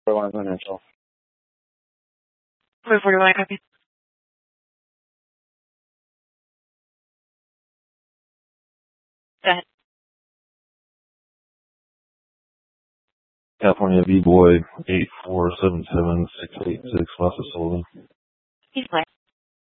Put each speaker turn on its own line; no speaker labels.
41 Financial.
41, copy. Go ahead.
California V-Boy 8477686, West of Sullivan.
He's playing.